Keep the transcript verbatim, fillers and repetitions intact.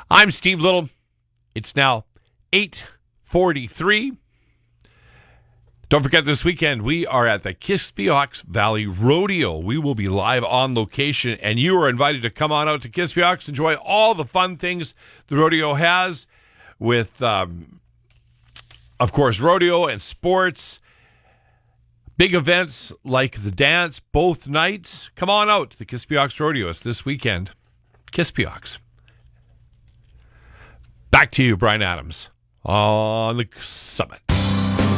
I'm Steve Little. It's now eight forty-three. Don't forget, this weekend we are at the Kispiox Valley Rodeo. We will be live on location, and you are invited to come on out to Kispiox, enjoy all the fun things the rodeo has with, um, of course, rodeo and sports. Big events like the dance both nights. Come on out to the Kispiox Rodeo. It's this weekend. Kispiox. Back to you, Brian Adams, on the Summit.